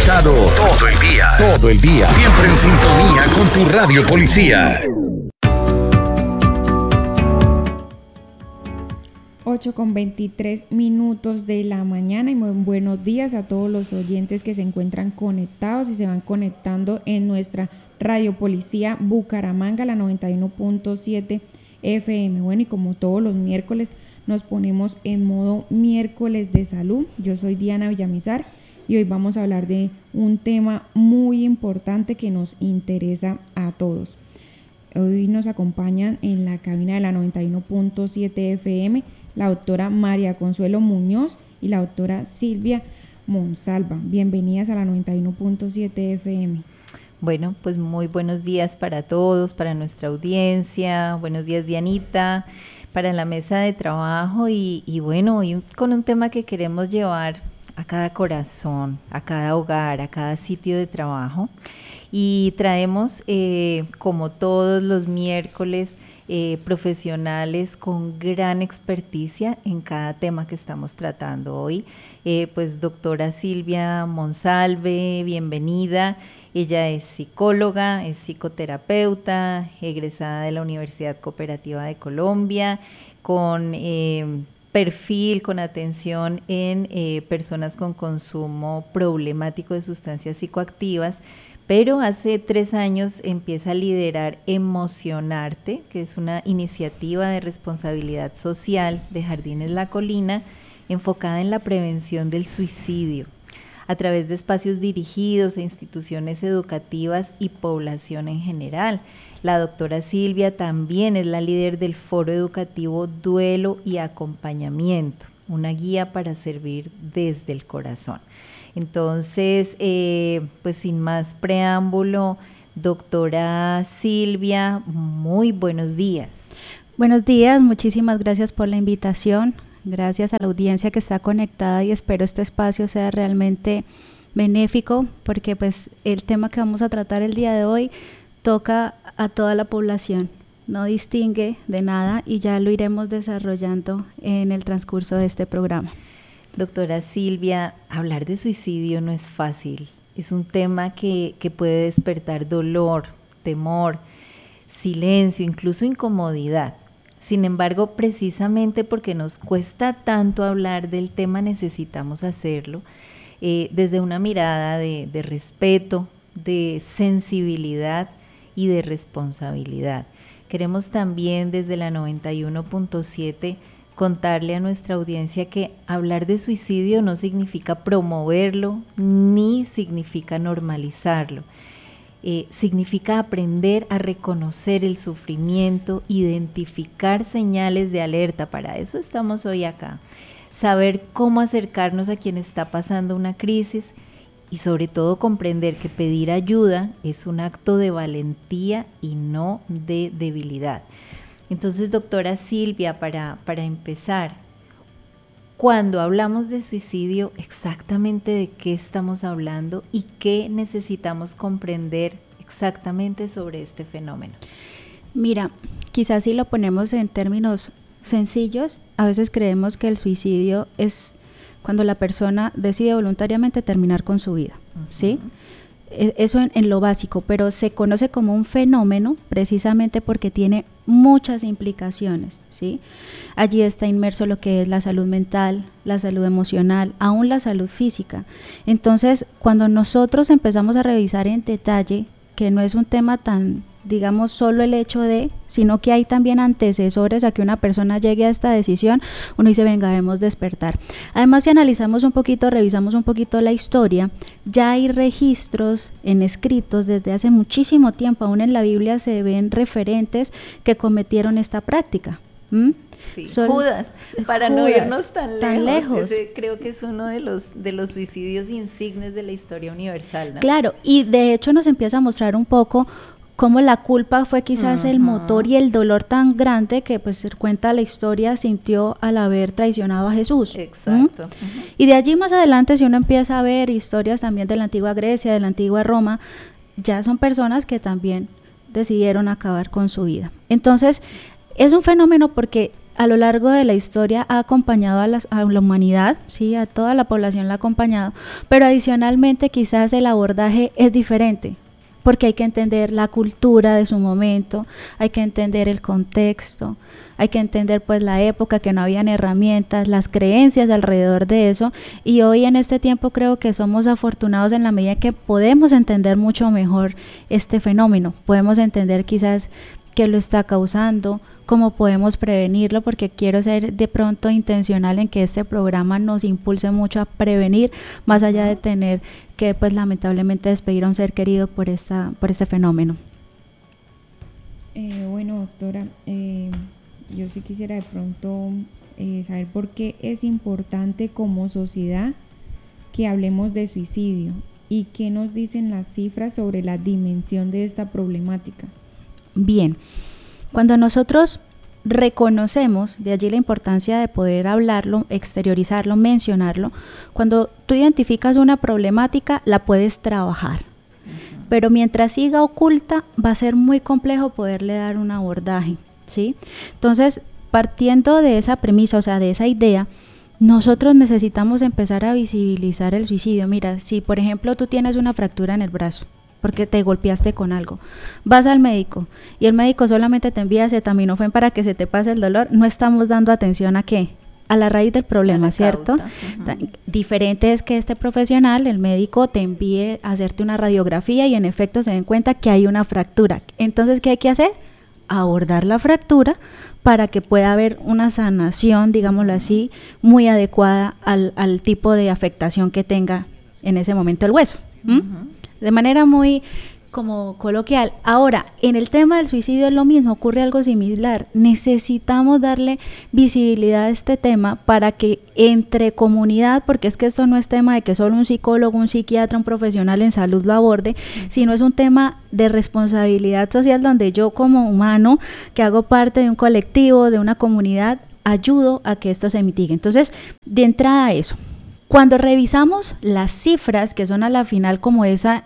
conectado todo el día. Todo el día. Siempre en sintonía con tu Radio Policía. 8:23 de la mañana y muy buenos días a todos los oyentes que se encuentran conectados y se van conectando en nuestra Radio Policía Bucaramanga, la 91.7 FM. Bueno, y como todos los miércoles nos ponemos en modo miércoles de salud. Yo soy Diana Villamizar y hoy vamos a hablar de un tema muy importante que nos interesa a todos. Hoy nos acompañan en la cabina de la 91.7 FM la doctora María Consuelo Muñoz y la doctora Silvia Monsalva. Bienvenidas a la 91.7 FM. Bueno, pues muy buenos días para todos, para nuestra audiencia. Buenos días, Dianita, para la mesa de trabajo y bueno, hoy con un tema que queremos llevar a cada corazón, a cada hogar, a cada sitio de trabajo. Y traemos, como todos los miércoles, profesionales con gran experticia en cada tema que estamos tratando hoy. Pues doctora Silvia Monsalve, bienvenida. Ella es psicóloga, es psicoterapeuta, egresada de la Universidad Cooperativa de Colombia, con perfil, con atención en personas con consumo problemático de sustancias psicoactivas, pero hace 3 años empieza a liderar Emocionarte, que es una iniciativa de responsabilidad social de Jardines La Colina, enfocada en la prevención del suicidio, a través de espacios dirigidos a instituciones educativas y población en general. La doctora Silvia también es la líder del Foro Educativo Duelo y Acompañamiento, una guía para servir desde el corazón. Entonces, pues sin más preámbulo, doctora Silvia, muy buenos días. Buenos días, muchísimas gracias por la invitación, gracias a la audiencia que está conectada y espero este espacio sea realmente benéfico porque pues el tema que vamos a tratar el día de hoy toca a toda la población, no distingue de nada y ya lo iremos desarrollando en el transcurso de este programa. Doctora Silvia, hablar de suicidio no es fácil, es un tema que puede despertar dolor, temor, silencio, incluso incomodidad. Sin embargo, precisamente porque nos cuesta tanto hablar del tema, necesitamos hacerlo desde una mirada de respeto, de sensibilidad y de responsabilidad. Queremos también desde la 91.7 contarle a nuestra audiencia que hablar de suicidio no significa promoverlo ni significa normalizarlo. Significa aprender a reconocer el sufrimiento, identificar señales de alerta, para eso estamos hoy acá, saber cómo acercarnos a quien está pasando una crisis y sobre todo comprender que pedir ayuda es un acto de valentía y no de debilidad. Entonces, doctora Silvia, para empezar, cuando hablamos de suicidio, exactamente de qué estamos hablando y qué necesitamos comprender exactamente sobre este fenómeno. Mira, quizás si lo ponemos en términos sencillos, a veces creemos que el suicidio es cuando la persona decide voluntariamente terminar con su vida, ¿sí? Eso en lo básico, pero se conoce como un fenómeno precisamente porque tiene muchas implicaciones, ¿sí? Allí está inmerso lo que es la salud mental, la salud emocional, aún la salud física. Entonces, cuando nosotros empezamos a revisar en detalle, que no es un tema tan, digamos, solo el hecho de, sino que hay también antecesores a que una persona llegue a esta decisión, uno dice, venga, debemos despertar. Además, si analizamos un poquito, revisamos un poquito la historia, ya hay registros en escritos desde hace muchísimo tiempo, aún en la Biblia se ven referentes que cometieron esta práctica. Sí, Judas, para no irnos tan lejos. Ese creo que es uno de los suicidios insignes de la historia universal, ¿no? Claro, y de hecho nos empieza a mostrar un poco cómo la culpa fue quizás el motor y el dolor tan grande que, pues, cuenta la historia, sintió al haber traicionado a Jesús. Exacto. Y de allí más adelante, si uno empieza a ver historias también de la antigua Grecia, de la antigua Roma, ya son personas que también decidieron acabar con su vida. Entonces, es un fenómeno porque a lo largo de la historia ha acompañado a la humanidad, ¿sí? A toda la población la ha acompañado, pero adicionalmente quizás el abordaje es diferente, porque hay que entender la cultura de su momento, hay que entender el contexto, hay que entender pues la época, que no habían herramientas, las creencias alrededor de eso, y hoy en este tiempo creo que somos afortunados en la medida que podemos entender mucho mejor este fenómeno, podemos entender quizás qué lo está causando, cómo podemos prevenirlo, porque quiero ser de pronto intencional en que este programa nos impulse mucho a prevenir, más allá de tener que pues lamentablemente despedir a un ser querido por este fenómeno. Bueno, doctora, yo sí quisiera de pronto saber por qué es importante como sociedad que hablemos de suicidio y qué nos dicen las cifras sobre la dimensión de esta problemática. Bien, cuando nosotros reconocemos, de allí la importancia de poder hablarlo, exteriorizarlo, mencionarlo, cuando tú identificas una problemática, la puedes trabajar. Pero mientras siga oculta, va a ser muy complejo poderle dar un abordaje, ¿sí? Entonces, partiendo de esa premisa, o sea, de esa idea, nosotros necesitamos empezar a visibilizar el suicidio. Mira, si por ejemplo tú tienes una fractura en el brazo, porque te golpeaste con algo, vas al médico y el médico solamente te envía acetaminofén para que se te pase el dolor, no estamos dando atención a ¿qué? A la raíz del problema, ¿cierto? Diferente es que este profesional, el médico, te envíe a hacerte una radiografía y en efecto se den cuenta que hay una fractura. Entonces, ¿qué hay que hacer? Abordar la fractura para que pueda haber una sanación, digámoslo así, muy adecuada al tipo de afectación que tenga en ese momento el hueso. De manera muy como coloquial. Ahora, en el tema del suicidio es lo mismo, ocurre algo similar. Necesitamos darle visibilidad a este tema para que entre comunidad, porque es que esto no es tema de que solo un psicólogo, un psiquiatra, un profesional en salud lo aborde, sino es un tema de responsabilidad social donde yo como humano, que hago parte de un colectivo, de una comunidad, ayudo a que esto se mitigue. Entonces, de entrada eso. Cuando revisamos las cifras, que son a la final como esa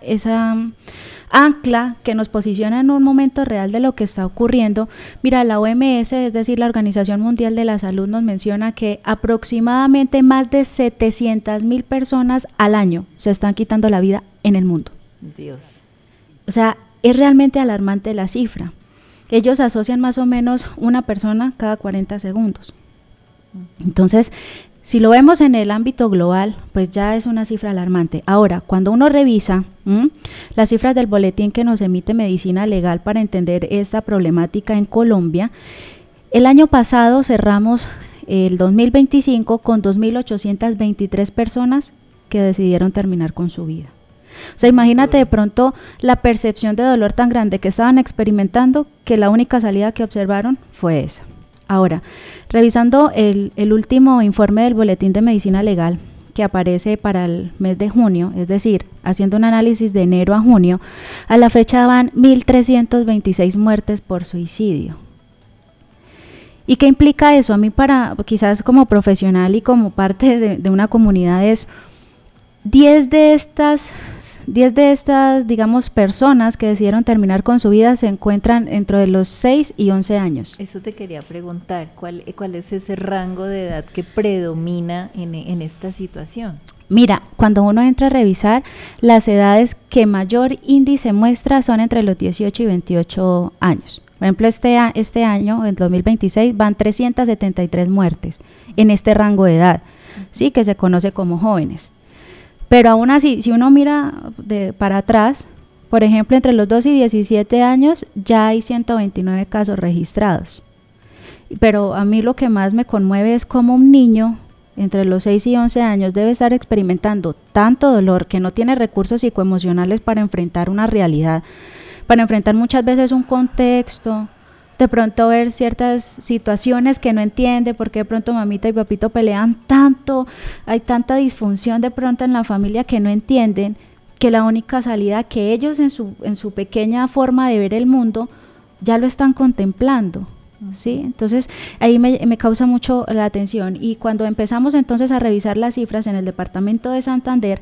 ancla que nos posiciona en un momento real de lo que está ocurriendo, mira, la OMS, es decir, la Organización Mundial de la Salud, nos menciona que aproximadamente más de 700,000 personas al año se están quitando la vida en el mundo. Dios. O sea, es realmente alarmante la cifra. Ellos asocian más o menos una persona cada 40 segundos. Entonces, si lo vemos en el ámbito global, pues ya es una cifra alarmante. Ahora, cuando uno revisa las cifras del boletín que nos emite Medicina Legal para entender esta problemática en Colombia, el año pasado cerramos el 2025 con 2.823 personas que decidieron terminar con su vida. O sea, imagínate de pronto la percepción de dolor tan grande que estaban experimentando, que la única salida que observaron fue esa. Ahora, revisando el último informe del Boletín de Medicina Legal que aparece para el mes de junio, es decir, haciendo un análisis de enero a junio, a la fecha van 1.326 muertes por suicidio. ¿Y qué implica eso? A mí, para quizás como profesional y como parte de una comunidad, es 10 de estas, digamos, personas que decidieron terminar con su vida se encuentran entre de los 6 y 11 años. Eso te quería preguntar, ¿cuál es ese rango de edad que predomina en esta situación? Mira, cuando uno entra a revisar, las edades que mayor índice muestra son entre los 18 y 28 años. Por ejemplo, este año, en 2026, van 373 muertes en este rango de edad, ¿sí? Que se conoce como jóvenes. Pero aún así, si uno mira para atrás, por ejemplo, entre los 2 y 17 años ya hay 129 casos registrados. Pero a mí lo que más me conmueve es cómo un niño entre los 6 y 11 años debe estar experimentando tanto dolor que no tiene recursos psicoemocionales para enfrentar una realidad, para enfrentar muchas veces un contexto, de pronto ver ciertas situaciones que no entiende, porque de pronto mamita y papito pelean tanto, hay tanta disfunción de pronto en la familia que no entienden que la única salida que ellos en su pequeña forma de ver el mundo ya lo están contemplando, ¿sí? Entonces ahí me causa mucho la atención. Y cuando empezamos entonces a revisar las cifras en el departamento de Santander,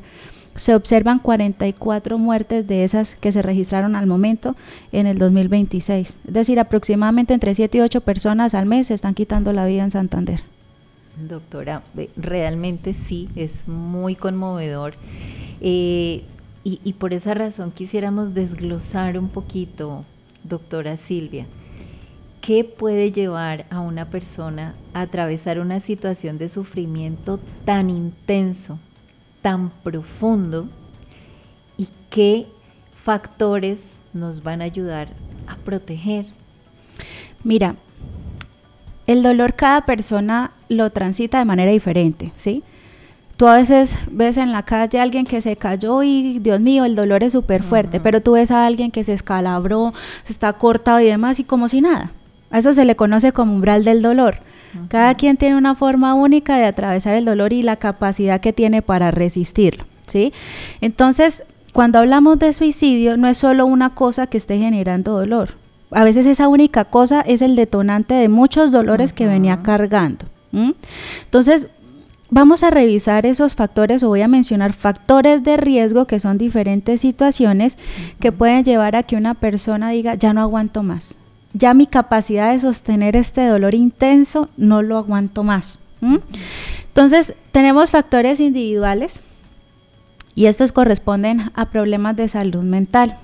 se observan 44 muertes de esas que se registraron al momento en el 2026. Es decir, aproximadamente entre 7 y 8 personas al mes se están quitando la vida en Santander. Doctora, realmente sí, es muy conmovedor. Y por esa razón quisiéramos desglosar un poquito, doctora Silvia, ¿qué puede llevar a una persona a atravesar una situación de sufrimiento tan intenso, tan profundo, y qué factores nos van a ayudar a proteger? Mira, el dolor cada persona lo transita de manera diferente, ¿sí? Tú a veces ves en la calle a alguien que se cayó y Dios mío, el dolor es súper fuerte, pero tú ves a alguien que se escalabró, se está cortado y demás y como si nada. A eso se le conoce como umbral del dolor. Cada quien tiene una forma única de atravesar el dolor y la capacidad que tiene para resistirlo, ¿sí? Entonces, cuando hablamos de suicidio, no es solo una cosa que esté generando dolor. A veces esa única cosa es el detonante de muchos dolores que venía cargando. Entonces, vamos a revisar esos factores, o voy a mencionar factores de riesgo, que son diferentes situaciones que pueden llevar a que una persona diga, ya no aguanto más. Ya mi capacidad de sostener este dolor intenso no lo aguanto más. Entonces, tenemos factores individuales y estos corresponden a problemas de salud mental.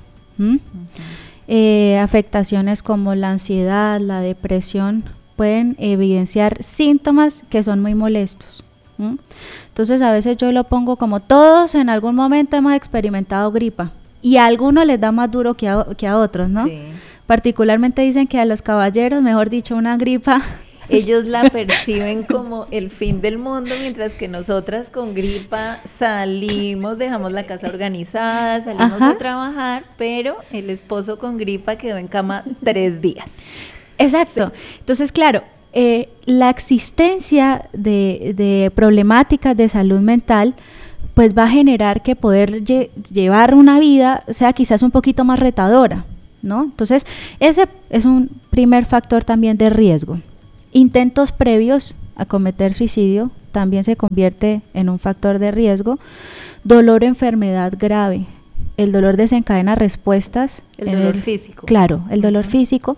Afectaciones como la ansiedad, la depresión, pueden evidenciar síntomas que son muy molestos. Entonces, a veces yo lo pongo como todos en algún momento hemos experimentado gripa y a algunos les da más duro que a otros, ¿no? Sí. Particularmente dicen que a los caballeros, mejor dicho, una gripa, ellos la perciben como el fin del mundo, mientras que nosotras con gripa salimos, dejamos la casa organizada, salimos a trabajar, pero el esposo con gripa quedó en cama 3 días. Exacto. Sí. Entonces, claro, la existencia de problemáticas de salud mental pues va a generar que poder llevar una vida sea quizás un poquito más retadora, ¿no? Entonces, ese es un primer factor también de riesgo. Intentos previos a cometer suicidio también se convierte en un factor de riesgo. Dolor o enfermedad grave. El dolor desencadena respuestas. El dolor físico. Claro, el dolor físico.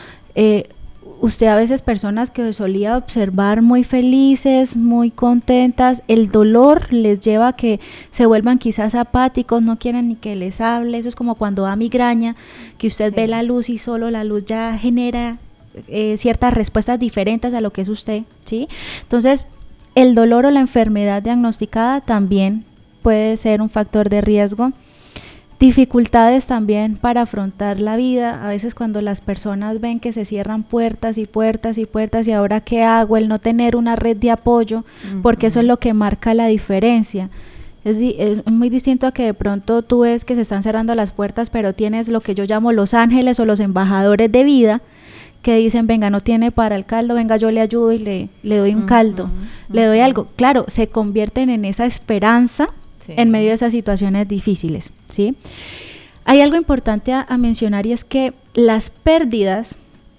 Usted a veces personas que solía observar muy felices, muy contentas, el dolor les lleva a que se vuelvan quizás apáticos, no quieren ni que les hable. Eso es como cuando da migraña, que usted ve la luz y solo la luz ya genera ciertas respuestas diferentes a lo que es usted, ¿sí? Entonces, el dolor o la enfermedad diagnosticada también puede ser un factor de riesgo. Dificultades también para afrontar la vida. A veces cuando las personas ven que se cierran puertas y puertas y puertas, y ahora ¿qué hago? El no tener una red de apoyo, porque eso es lo que marca la diferencia. Es muy distinto a que de pronto tú ves que se están cerrando las puertas, pero tienes lo que yo llamo los ángeles o los embajadores de vida, que dicen, venga, no tiene para el caldo, venga, yo le ayudo y le doy un caldo, le doy algo. Claro, se convierten en esa esperanza en medio de esas situaciones difíciles, ¿sí? Hay algo importante a mencionar, y es que las pérdidas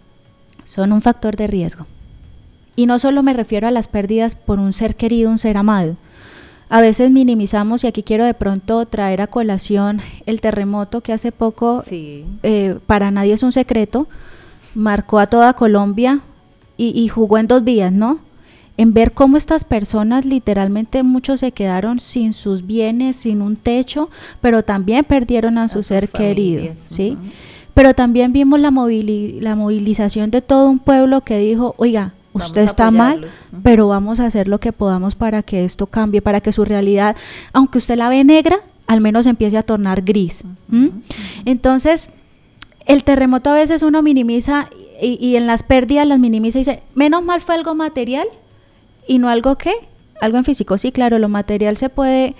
son un factor de riesgo. Y no solo me refiero a las pérdidas por un ser querido, un ser amado. A veces minimizamos, y aquí quiero de pronto traer a colación el terremoto que hace poco, para nadie es un secreto, marcó a toda Colombia y jugó en 2 vías, ¿no? En ver cómo estas personas, literalmente muchos se quedaron sin sus bienes, sin un techo, pero también perdieron a su ser querido, ¿sí? Pero también vimos la movilización de todo un pueblo que dijo, oiga, usted está mal, pero vamos a hacer lo que podamos para que esto cambie, para que su realidad, aunque usted la ve negra, al menos empiece a tornar gris. Entonces, el terremoto a veces uno minimiza y en las pérdidas las minimiza y dice, menos mal fue algo material, y no algo algo en físico. Sí, claro, lo material se puede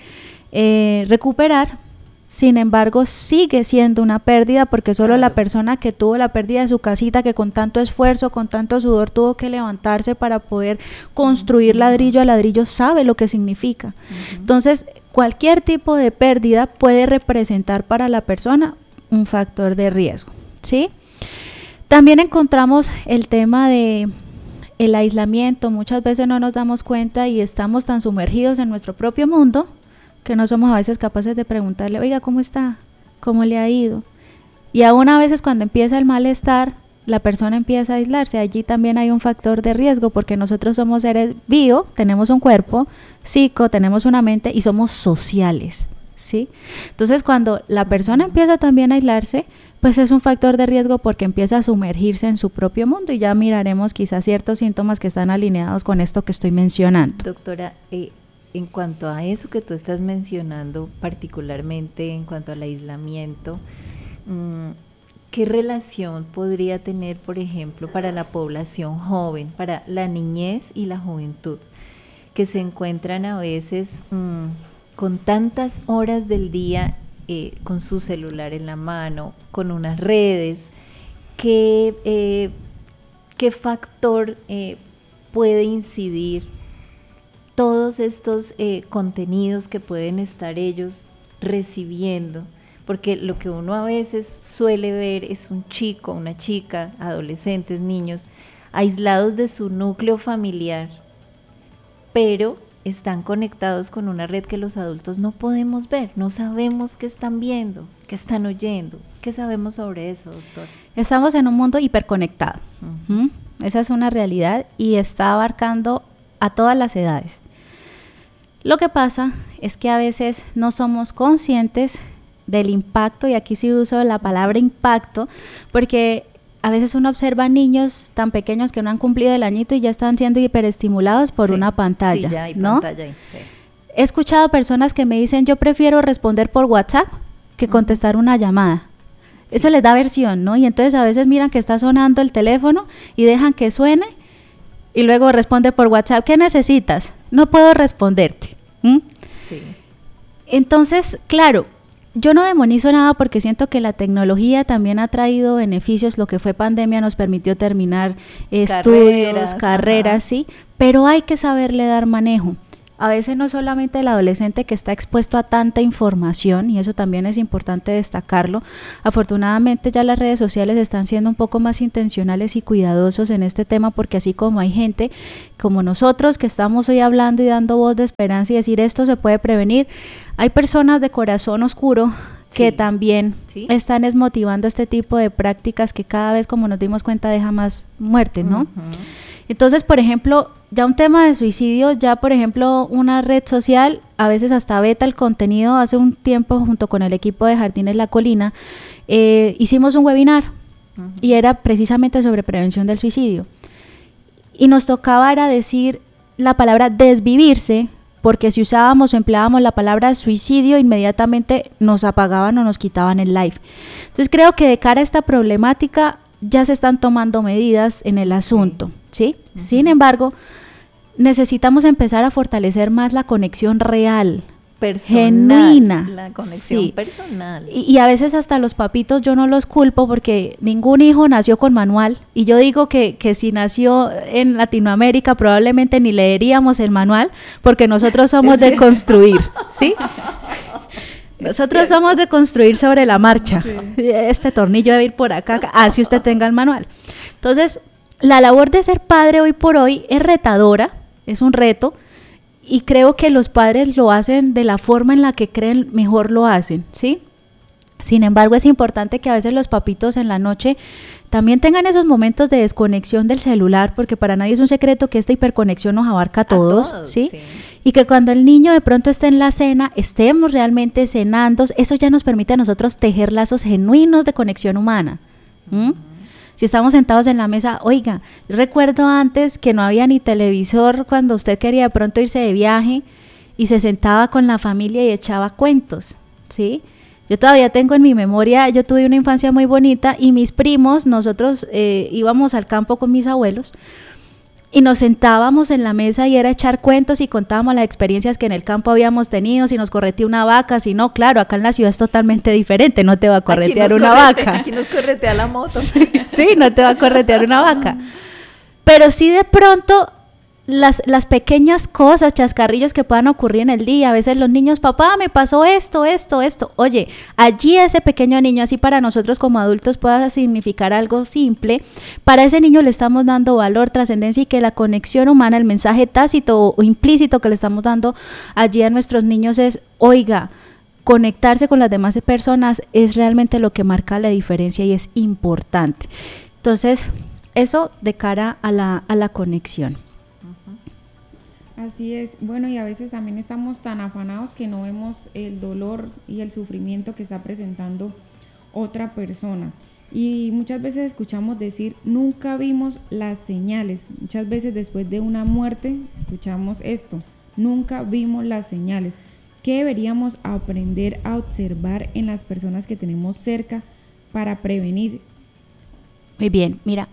recuperar, sin embargo sigue siendo una pérdida, porque solo la persona que tuvo la pérdida de su casita, que con tanto esfuerzo, con tanto sudor tuvo que levantarse para poder construir ladrillo a ladrillo, sabe lo que significa. Entonces, cualquier tipo de pérdida puede representar para la persona un factor de riesgo, ¿sí? También encontramos el tema de el aislamiento. Muchas veces no nos damos cuenta y estamos tan sumergidos en nuestro propio mundo que no somos a veces capaces de preguntarle, oiga, ¿cómo está? ¿Cómo le ha ido? Y aún a veces cuando empieza el malestar, la persona empieza a aislarse. Allí también hay un factor de riesgo porque nosotros somos seres bio, tenemos un cuerpo, psico, tenemos una mente y somos sociales, ¿sí? Entonces cuando la persona empieza también a aislarse, pues es un factor de riesgo porque empieza a sumergirse en su propio mundo y ya miraremos quizás ciertos síntomas que están alineados con esto que estoy mencionando. Doctora, en cuanto a eso que tú estás mencionando, particularmente en cuanto al aislamiento, ¿qué relación podría tener, por ejemplo, para la población joven, para la niñez y la juventud, que se encuentran a veces con tantas horas del día con su celular en la mano, con unas redes? ¿Qué factor puede incidir todos estos contenidos que pueden estar ellos recibiendo? Porque lo que uno a veces suele ver es un chico, una chica, adolescentes, niños, aislados de su núcleo familiar, pero están conectados con una red que los adultos no podemos ver, no sabemos qué están viendo, qué están oyendo. ¿Qué sabemos sobre eso, doctor? Estamos en un mundo hiperconectado. Esa es una realidad y está abarcando a todas las edades. Lo que pasa es que a veces no somos conscientes del impacto, y aquí sí uso la palabra impacto, porque a veces uno observa niños tan pequeños que no han cumplido el añito y ya están siendo hiperestimulados por una pantalla, sí, ya hay ¿no? pantalla ahí, sí. He escuchado personas que me dicen, yo prefiero responder por WhatsApp que contestar una llamada. Eso les da aversión, ¿no? Y entonces a veces miran que está sonando el teléfono y dejan que suene y luego responde por WhatsApp, ¿qué necesitas? No puedo responderte. Sí. Entonces, claro, yo no demonizo nada porque siento que la tecnología también ha traído beneficios. Lo que fue pandemia nos permitió terminar estudios, carreras, sí, pero hay que saberle dar manejo. A veces no solamente el adolescente que está expuesto a tanta información, y eso también es importante destacarlo. Afortunadamente ya las redes sociales están siendo un poco más intencionales y cuidadosos en este tema, porque así como hay gente como nosotros que estamos hoy hablando y dando voz de esperanza y decir esto se puede prevenir, hay personas de corazón oscuro que también están motivando este tipo de prácticas que cada vez, como nos dimos cuenta, deja más muerte, ¿no? Entonces, por ejemplo, ya un tema de suicidio, ya por ejemplo una red social, a veces hasta veta el contenido. Hace un tiempo junto con el equipo de Jardines La Colina hicimos un webinar y era precisamente sobre prevención del suicidio. Y nos tocaba era decir la palabra desvivirse, porque si usábamos o empleábamos la palabra suicidio, inmediatamente nos apagaban o nos quitaban el live. Entonces creo que de cara a esta problemática ya se están tomando medidas en el asunto, ¿sí? Sin embargo, necesitamos empezar a fortalecer más la conexión real, personal, genuina. La conexión personal. Y a veces hasta los papitos yo no los culpo porque ningún hijo nació con manual. Y yo digo que si nació en Latinoamérica probablemente ni leeríamos el manual porque nosotros somos de construir, ¿sí? Nosotros somos de construir sobre la marcha. Sí. Este tornillo debe ir por acá, así usted tenga el manual. Entonces, la labor de ser padre hoy por hoy es retadora, es un reto, y creo que los padres lo hacen de la forma en la que creen mejor lo hacen, ¿sí? Sin embargo, es importante que a veces los papitos en la noche también tengan esos momentos de desconexión del celular, porque para nadie es un secreto que esta hiperconexión nos abarca a todos, ¿sí? Y que cuando el niño de pronto esté en la cena, estemos realmente cenando, eso ya nos permite a nosotros tejer lazos genuinos de conexión humana. Si estamos sentados en la mesa, oiga, recuerdo antes que no había ni televisor cuando usted quería de pronto irse de viaje y se sentaba con la familia y echaba cuentos, ¿sí? Yo todavía tengo en mi memoria, yo tuve una infancia muy bonita y mis primos, nosotros íbamos al campo con mis abuelos y nos sentábamos en la mesa y era echar cuentos y contábamos las experiencias que en el campo habíamos tenido, si nos corretea una vaca, si no, claro, acá en la ciudad es totalmente diferente, no te va a corretear una vaca. Aquí nos corretea la moto. Sí, no te va a corretear una vaca. Pero sí de pronto las pequeñas cosas, chascarrillos que puedan ocurrir en el día. A veces los niños, papá, me pasó esto. Oye, allí ese pequeño niño, así para nosotros como adultos pueda significar algo simple, para ese niño le estamos dando valor, trascendencia, y que la conexión humana, el mensaje tácito o implícito que le estamos dando allí a nuestros niños es, oiga, conectarse con las demás personas es realmente lo que marca la diferencia y es importante. Entonces, eso de cara a la conexión. Así es. Bueno, y a veces también estamos tan afanados que no vemos el dolor y el sufrimiento que está presentando otra persona. Y muchas veces escuchamos decir, nunca vimos las señales. Muchas veces después de una muerte escuchamos esto, nunca vimos las señales. ¿Qué deberíamos aprender a observar en las personas que tenemos cerca para prevenir? Muy bien, mira,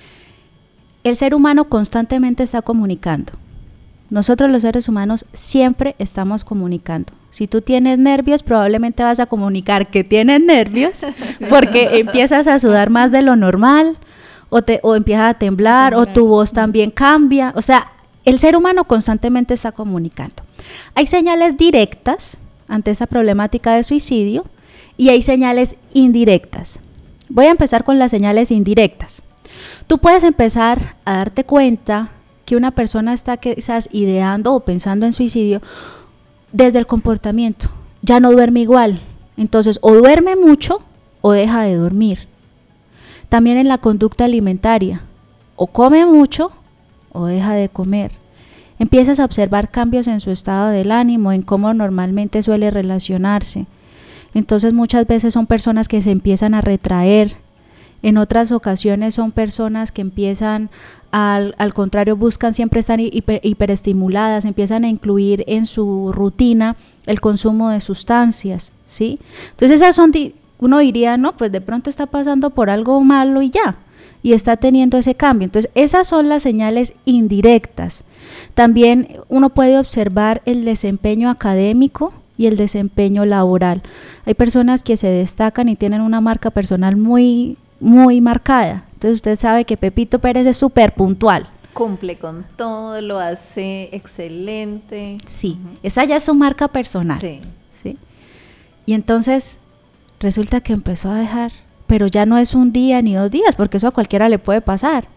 el ser humano constantemente está comunicando. Nosotros los seres humanos siempre estamos comunicando. Si tú tienes nervios, probablemente vas a comunicar que tienes nervios, porque empiezas a sudar más de lo normal, o empiezas a temblar, o tu voz también cambia. O sea, el ser humano constantemente está comunicando. Hay señales directas ante esta problemática de suicidio y hay señales indirectas. Voy a empezar con las señales indirectas. Tú puedes empezar a darte cuenta que una persona está quizás ideando o pensando en suicidio desde el comportamiento. Ya no duerme igual. Entonces, o duerme mucho o deja de dormir. También en la conducta alimentaria. O come mucho o deja de comer. Empiezas a observar cambios en su estado del ánimo, en cómo normalmente suele relacionarse. Entonces, muchas veces son personas que se empiezan a retraer. En otras ocasiones son personas que empiezan, al contrario, buscan siempre estar hiperestimuladas, empiezan a incluir en su rutina el consumo de sustancias, ¿sí? Entonces esas son, uno diría, no, pues de pronto está pasando por algo malo y ya, y está teniendo ese cambio. Entonces esas son las señales indirectas. También uno puede observar el desempeño académico y el desempeño laboral. Hay personas que se destacan y tienen una marca personal muy marcada. Entonces usted sabe que Pepito Pérez es súper puntual. Cumple con todo, lo hace excelente. Sí, esa ya es su marca personal. Sí. ¿Sí? Y entonces resulta que empezó a dejar, pero ya no es un día ni 2 días, porque eso a cualquiera le puede pasar,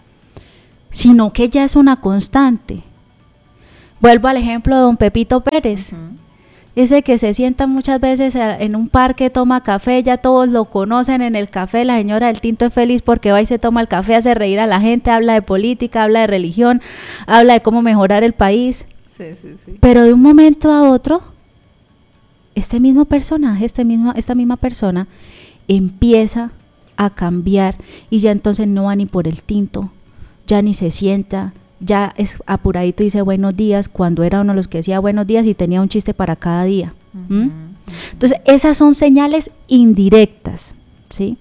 sino que ya es una constante. Vuelvo al ejemplo de don Pepito Pérez. Ese que se sienta muchas veces en un parque, toma café, ya todos lo conocen en el café, la señora del tinto es feliz porque va y se toma el café, hace reír a la gente, habla de política, habla de religión, habla de cómo mejorar el país. Sí. Pero de un momento a otro, este mismo personaje, esta misma persona empieza a cambiar y ya entonces no va ni por el tinto, ya ni se sienta, ya es apuradito y dice buenos días, cuando era uno de los que decía buenos días y tenía un chiste para cada día. Entonces esas son señales indirectas, ¿sí?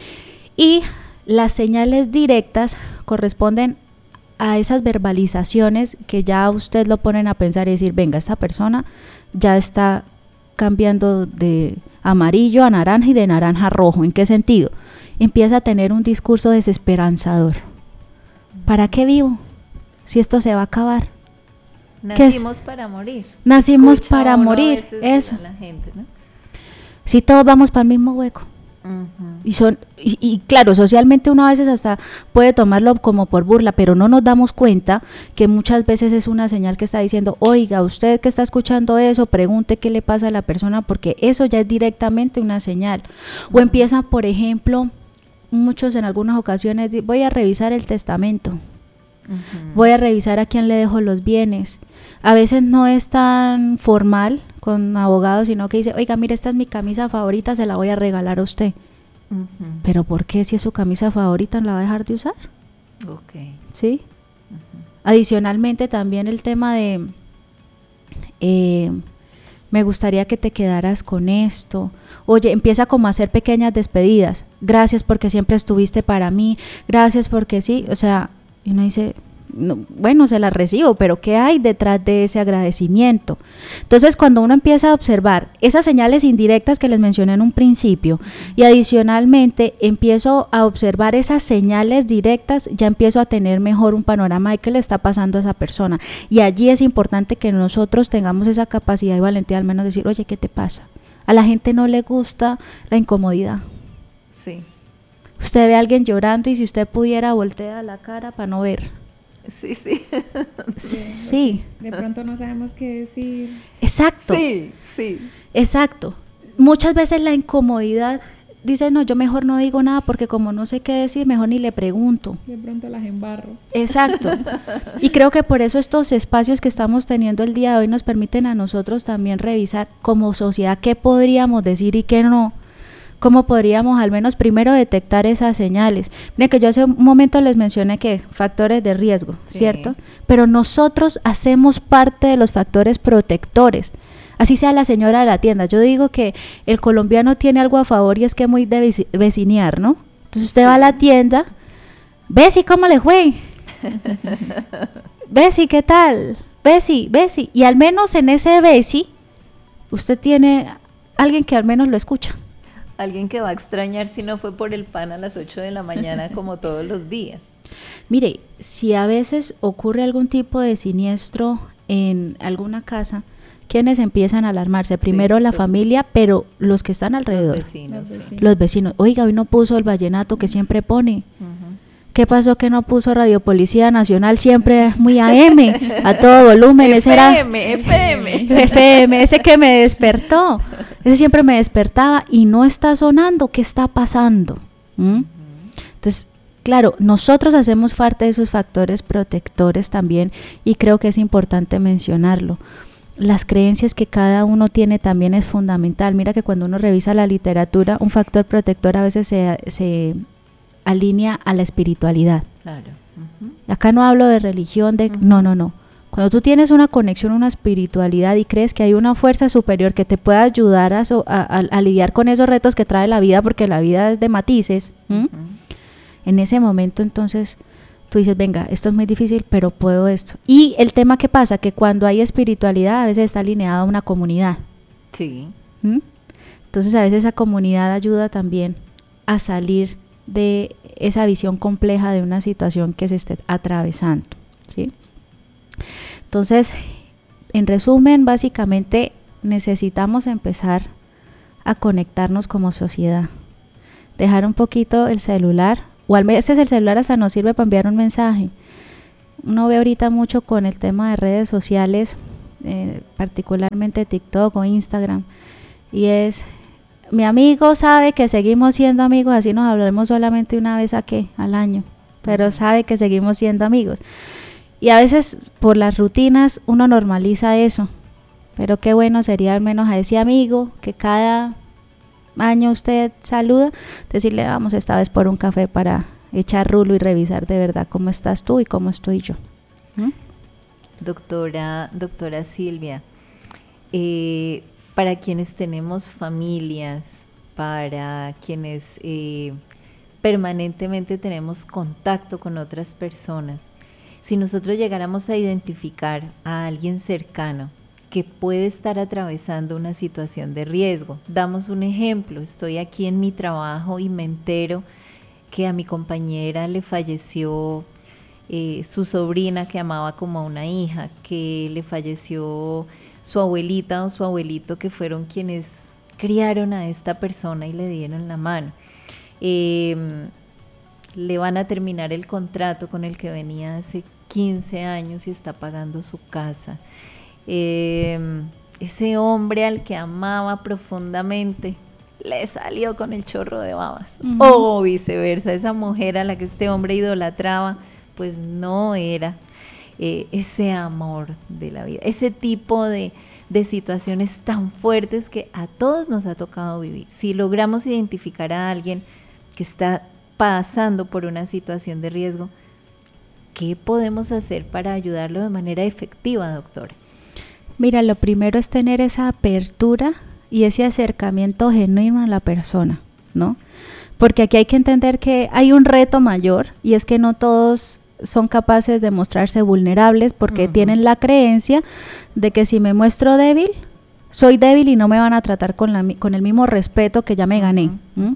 Y las señales directas corresponden a esas verbalizaciones que ya usted lo ponen a pensar y decir, venga, esta persona ya está cambiando de amarillo a naranja y de naranja a rojo. ¿En qué sentido? Empieza a tener un discurso desesperanzador. ¿Para qué vivo? Si esto se va a acabar. Nacimos para morir. Nacimos para morir, eso. La gente, ¿no? Si todos vamos para el mismo hueco. Y claro, socialmente uno a veces hasta puede tomarlo como por burla, pero no nos damos cuenta que muchas veces es una señal que está diciendo, oiga, usted que está escuchando eso, pregunte qué le pasa a la persona, porque eso ya es directamente una señal. O empiezan, por ejemplo, muchos en algunas ocasiones, voy a revisar el testamento. Voy a revisar a quién le dejo los bienes. A veces no es tan formal con abogados, sino que dice, oiga, mire, esta es mi camisa favorita, se la voy a regalar a usted. ¿Pero por qué? Si es su camisa favorita, ¿no la va a dejar de usar? ¿Sí? Adicionalmente también el tema de me gustaría que te quedaras con esto. Oye, empieza como a hacer pequeñas despedidas. Gracias porque siempre estuviste para mí. Gracias porque sí. O sea, y uno dice, no, bueno, se las recibo, pero ¿qué hay detrás de ese agradecimiento? Entonces, cuando uno empieza a observar esas señales indirectas que les mencioné en un principio y adicionalmente empiezo a observar esas señales directas, ya empiezo a tener mejor un panorama de qué le está pasando a esa persona. Y allí es importante que nosotros tengamos esa capacidad y valentía al menos decir, oye, ¿qué te pasa? A la gente no le gusta la incomodidad. Sí. Usted ve a alguien llorando y si usted pudiera voltear la cara para no ver. Sí, sí. Sí. De pronto no sabemos qué decir. Exacto. Sí, sí. Exacto. Muchas veces la incomodidad dice, no, yo mejor no digo nada porque como no sé qué decir, mejor ni le pregunto. De pronto las embarro. Exacto. Y creo que por eso estos espacios que estamos teniendo el día de hoy nos permiten a nosotros también revisar como sociedad qué podríamos decir y qué no. ¿Cómo podríamos al menos primero detectar esas señales? Miren que yo hace un momento les mencioné que factores de riesgo, Sí. ¿cierto? Pero nosotros hacemos parte de los factores protectores. Así sea la señora de la tienda. Yo digo que el colombiano tiene algo a favor y es que es muy de vecinear, ¿no? Entonces usted va a la tienda, Besi, ¿cómo le fue? Besi, ¿qué tal? Besi. Y al menos en ese Besi, usted tiene alguien que al menos lo escucha. Alguien que va a extrañar si no fue por el pan a las 8 de la mañana como todos los días. Mire, si a veces ocurre algún tipo de siniestro en alguna casa, ¿quiénes empiezan a alarmarse? Primero Sí, la los- familia, pero los que están alrededor. Los vecinos. Los sí. vecinos. Los vecinos. Oiga, hoy no puso el vallenato que siempre pone. Ujú. ¿Qué pasó que no puso Radio Policía Nacional siempre muy AM, a todo volumen? Ese era FM, ese que me despertó. Ese siempre me despertaba y no está sonando. ¿Qué está pasando? ¿Mm? Entonces, claro, nosotros hacemos parte de esos factores protectores también y creo que es importante mencionarlo. Las creencias que cada uno tiene también es fundamental. Mira que cuando uno revisa la literatura, un factor protector a veces se alinea a la espiritualidad. Claro. Ujú. Acá no hablo de religión, no. Cuando tú tienes una conexión, una espiritualidad y crees que hay una fuerza superior que te pueda ayudar a lidiar con esos retos que trae la vida, porque la vida es de matices, ¿m? Ujú. En ese momento entonces tú dices, venga, esto es muy difícil, pero puedo esto. Y el tema que pasa, que cuando hay espiritualidad a veces está alineada a una comunidad. Sí. ¿M? Entonces a veces esa comunidad ayuda también a salir de esa visión compleja de una situación que se esté atravesando, ¿sí? Entonces, en resumen, básicamente necesitamos empezar a conectarnos como sociedad, dejar un poquito el celular, o a veces el celular hasta nos sirve para enviar un mensaje. Uno ve ahorita mucho con el tema de redes sociales, particularmente TikTok o Instagram, y es, mi amigo sabe que seguimos siendo amigos, así nos hablaremos solamente una vez al año, pero sabe que seguimos siendo amigos. Y a veces por las rutinas uno normaliza eso, pero qué bueno sería al menos a ese amigo que cada año usted saluda, decirle vamos esta vez por un café para echar rulo y revisar de verdad cómo estás tú y cómo estoy yo. ¿Mm? Doctora Silvia, para quienes tenemos familias, para quienes permanentemente tenemos contacto con otras personas, si nosotros llegáramos a identificar a alguien cercano que puede estar atravesando una situación de riesgo, damos un ejemplo, estoy aquí en mi trabajo y me entero que a mi compañera le falleció su sobrina que amaba como a una hija, que le falleció su abuelita o su abuelito, que fueron quienes criaron a esta persona y le dieron la mano. Le van a terminar el contrato con el que venía hace 15 años y está pagando su casa. Ese hombre al que amaba profundamente le salió con el chorro de babas, o viceversa, esa mujer a la que este hombre idolatraba, pues no era ese amor de la vida, ese tipo de situaciones tan fuertes que a todos nos ha tocado vivir. Si logramos identificar a alguien que está pasando por una situación de riesgo, ¿qué podemos hacer para ayudarlo de manera efectiva, doctora? Mira, lo primero es tener esa apertura y ese acercamiento genuino a la persona, ¿no? Porque aquí hay que entender que hay un reto mayor y es que no todos son capaces de mostrarse vulnerables porque tienen la creencia de que si me muestro débil, soy débil y no me van a tratar con el mismo respeto que ya me gané.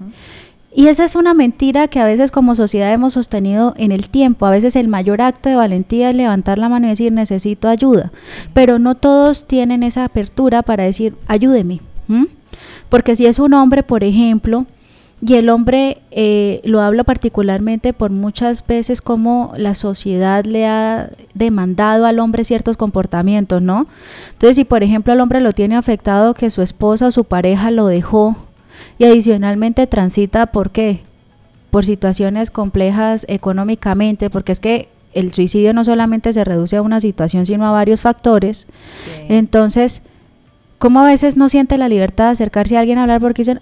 Y esa es una mentira que a veces como sociedad hemos sostenido en el tiempo. A veces el mayor acto de valentía es levantar la mano y decir necesito ayuda, pero no todos tienen esa apertura para decir ayúdeme. Porque si es un hombre, por ejemplo, y el hombre, lo hablo particularmente por muchas veces como la sociedad le ha demandado al hombre ciertos comportamientos, ¿no? Entonces, si por ejemplo el hombre lo tiene afectado que su esposa o su pareja lo dejó y adicionalmente transita, ¿por qué? Por situaciones complejas económicamente, porque es que el suicidio no solamente se reduce a una situación, sino a varios factores. Sí. Entonces, ¿cómo a veces no siente la libertad de acercarse a alguien a hablar porque dicen,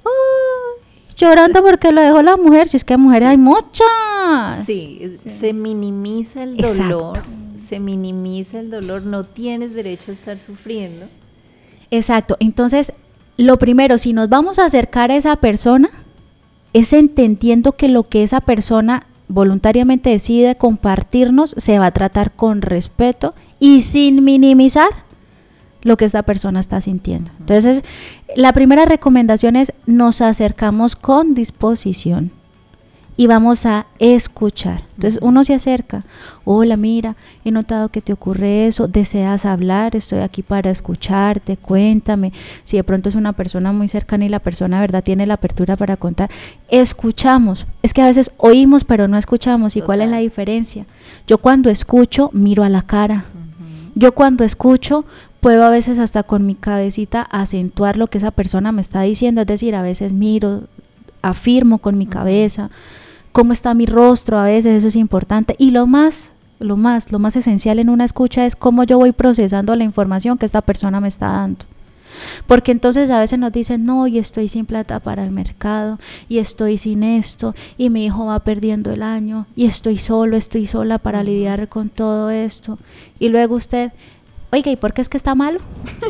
llorando porque lo dejó la mujer? Si es que mujeres hay muchas. Sí, se minimiza el dolor. Exacto. Se minimiza el dolor, no tienes derecho a estar sufriendo. Exacto, entonces lo primero, si nos vamos a acercar a esa persona, es entendiendo que lo que esa persona voluntariamente decide compartirnos se va a tratar con respeto y sin minimizar lo que esta persona está sintiendo. Entonces, la primera recomendación es nos acercamos con disposición y vamos a escuchar. Entonces, uno se acerca, hola, mira, he notado que te ocurre eso, ¿deseas hablar? Estoy aquí para escucharte, cuéntame. Si de pronto es una persona muy cercana y la persona de verdad tiene la apertura para contar, escuchamos. Es que a veces oímos pero no escuchamos. ¿Y cuál es la diferencia? Yo cuando escucho, miro a la cara. Yo cuando escucho, puedo a veces hasta con mi cabecita acentuar lo que esa persona me está diciendo, es decir, a veces miro, afirmo con mi cabeza, cómo está mi rostro, a veces eso es importante. Y lo más esencial en una escucha es cómo yo voy procesando la información que esta persona me está dando. Porque entonces a veces nos dicen, no, y estoy sin plata para el mercado, y estoy sin esto, y mi hijo va perdiendo el año, y estoy sola para lidiar con todo esto. Y luego usted, oiga, ¿y por qué es que está malo?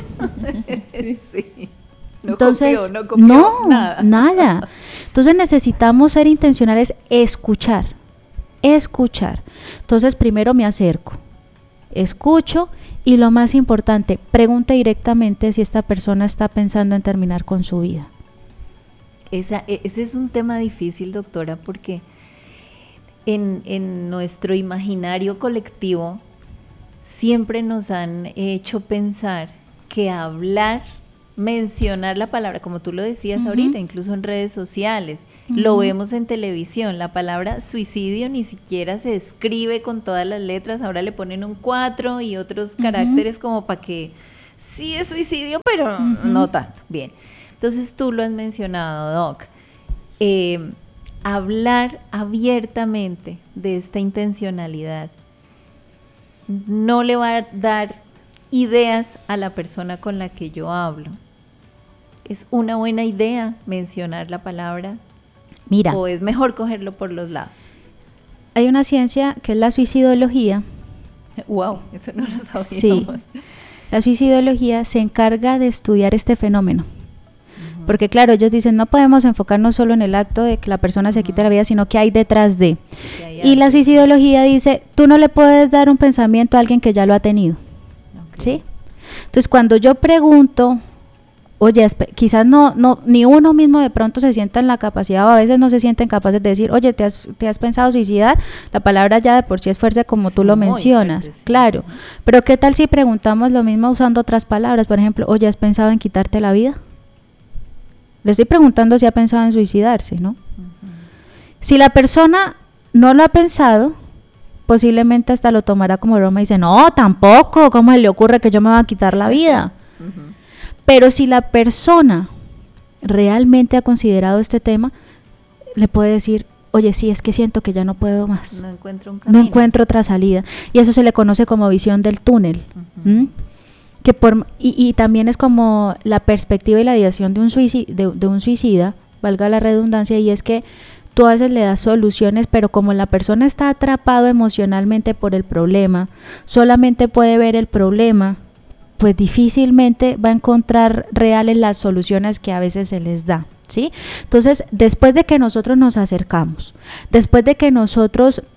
Sí. Entonces, no copió nada. Entonces necesitamos ser intencionales, escuchar. Entonces primero me acerco, escucho y lo más importante, pregunte directamente si esta persona está pensando en terminar con su vida. Ese es un tema difícil, doctora, porque en nuestro imaginario colectivo siempre nos han hecho pensar que hablar, mencionar la palabra, como tú lo decías ahorita, incluso en redes sociales, lo vemos en televisión, la palabra suicidio ni siquiera se escribe con todas las letras, ahora le ponen un 4 y otros caracteres como para que sí es suicidio, pero no tanto. Bien, entonces tú lo has mencionado, Doc, hablar abiertamente de esta intencionalidad no le va a dar ideas a la persona con la que yo hablo. ¿Es una buena idea mencionar la palabra? Mira, ¿o es mejor cogerlo por los lados? Hay una ciencia que es la suicidología. Wow, eso no lo sabíamos. Sí, la suicidología se encarga de estudiar este fenómeno. Porque claro, ellos dicen, no podemos enfocarnos solo en el acto de que la persona se quite la vida, sino que hay detrás de. Y la suicidología dice, tú no le puedes dar un pensamiento a alguien que ya lo ha tenido. ¿Sí? Entonces cuando yo pregunto, oye, quizás no ni uno mismo de pronto se sienta en la capacidad, o a veces no se sienten capaces de decir, oye, ¿te has pensado suicidar? La palabra ya de por sí es fuerte, como tú lo mencionas, fuerte, sí. Claro, pero ¿qué tal si preguntamos lo mismo usando otras palabras? Por ejemplo, oye, ¿has pensado en quitarte la vida? Le estoy preguntando si ha pensado en suicidarse, ¿no? Si la persona no lo ha pensado, posiblemente hasta lo tomará como broma y dice, no, tampoco, ¿cómo se le ocurre que yo me voy a quitar la vida? Pero si la persona realmente ha considerado este tema, le puede decir, oye, sí, es que siento que ya no puedo más. No encuentro un camino. No encuentro otra salida. Y eso se le conoce como visión del túnel. Que y también es como la perspectiva y la ideación de un suicida, valga la redundancia, y es que tú a veces le das soluciones, pero como la persona está atrapado emocionalmente por el problema, solamente puede ver el problema, pues difícilmente va a encontrar reales las soluciones que a veces se les da, ¿sí? Entonces, después de que nosotros nos acercamos, después de que nosotros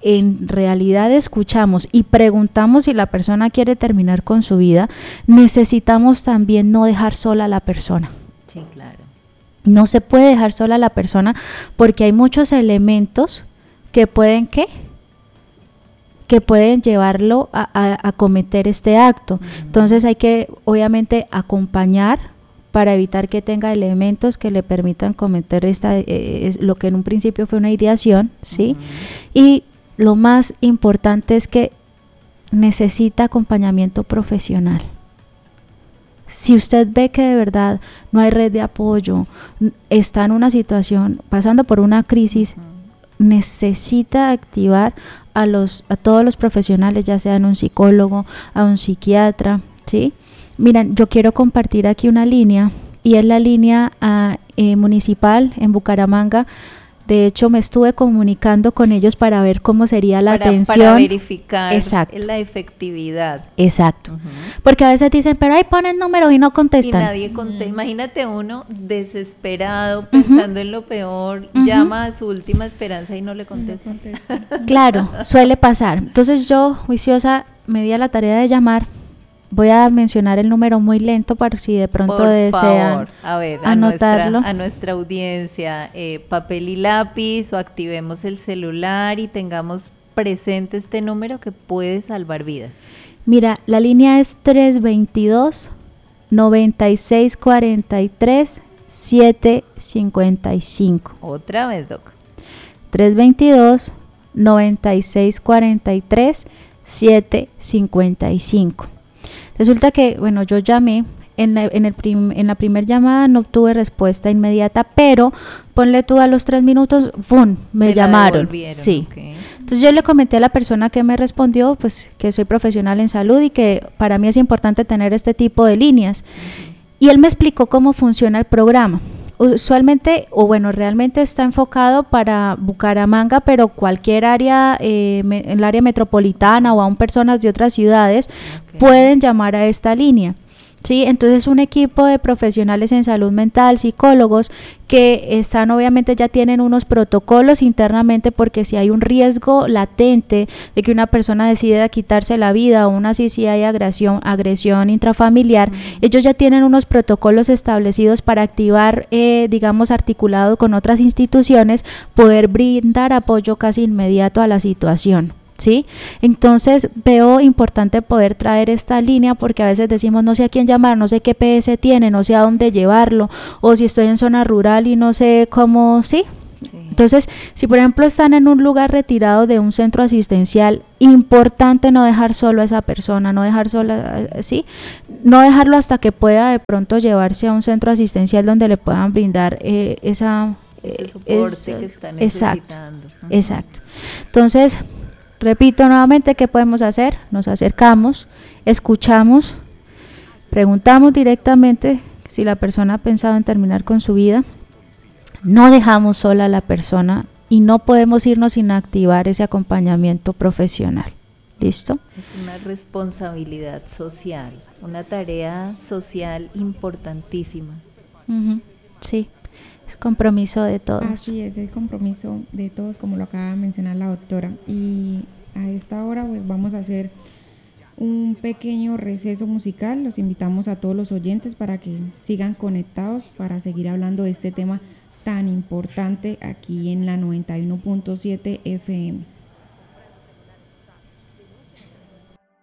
en realidad escuchamos y preguntamos si la persona quiere terminar con su vida, necesitamos también no dejar sola a la persona. Sí, claro. No se puede dejar sola a la persona porque hay muchos elementos que pueden, ¿qué? Que pueden llevarlo a cometer este acto. Entonces hay que obviamente acompañar para evitar que tenga elementos que le permitan cometer lo que en un principio fue una ideación, ¿sí? Y lo más importante es que necesita acompañamiento profesional. Si usted ve que de verdad no hay red de apoyo, está en una situación, pasando por una crisis, necesita activar a todos los profesionales, ya sean un psicólogo, a un psiquiatra, ¿sí? Miren, yo quiero compartir aquí una línea y es la línea municipal en Bucaramanga. De hecho, me estuve comunicando con ellos para ver cómo sería la atención. Para verificar Exacto. La efectividad. Exacto. Porque a veces dicen, pero ahí ponen números y no contestan. Y nadie contesta. Imagínate uno desesperado, pensando en lo peor, llama a su última esperanza y no le contesta. Claro, suele pasar. Entonces yo, juiciosa, me di a la tarea de llamar. Voy a mencionar el número muy lento para si de pronto Por desean favor, a ver, anotarlo. A nuestra audiencia, papel y lápiz, o activemos el celular y tengamos presente este número que puede salvar vidas. Mira, la línea es 322-9643-755. Otra vez, Doc. 322-9643-755. Resulta que, bueno, yo llamé, en la primera llamada no obtuve respuesta inmediata, pero ponle tú a los 3 minutos, ¡fum!, me llamaron. Sí. Okay. Entonces yo le comenté a la persona que me respondió, pues que soy profesional en salud y que para mí es importante tener este tipo de líneas. Y él me explicó cómo funciona el programa. Usualmente, o bueno, realmente está enfocado para Bucaramanga, pero cualquier área, en el área metropolitana o aún personas de otras ciudades pueden llamar a esta línea. Sí, entonces un equipo de profesionales en salud mental, psicólogos, que están obviamente ya tienen unos protocolos internamente, porque si hay un riesgo latente de que una persona decida quitarse la vida, o aún así si hay agresión intrafamiliar, ellos ya tienen unos protocolos establecidos para activar, digamos, articulado con otras instituciones, poder brindar apoyo casi inmediato a la situación. ¿Sí? Entonces veo importante poder traer esta línea, porque a veces decimos no sé a quién llamar, no sé qué PS tiene, no sé a dónde llevarlo, o si estoy en zona rural y no sé cómo, ¿sí? Entonces, si por ejemplo están en un lugar retirado de un centro asistencial, importante no dejar solo a esa persona, no dejar sola, ¿sí? No dejarlo hasta que pueda de pronto llevarse a un centro asistencial donde le puedan brindar ese soporte que está necesitando. Exacto. Entonces, repito nuevamente, ¿qué podemos hacer? Nos acercamos, escuchamos, preguntamos directamente si la persona ha pensado en terminar con su vida. No dejamos sola a la persona y no podemos irnos sin activar ese acompañamiento profesional. ¿Listo? Es una responsabilidad social, una tarea social importantísima. Sí. Es compromiso de todos. Así es, el compromiso de todos, como lo acaba de mencionar la doctora. Y a esta hora pues vamos a hacer un pequeño receso musical. Los invitamos a todos los oyentes para que sigan conectados para seguir hablando de este tema tan importante aquí en la 91.7 FM.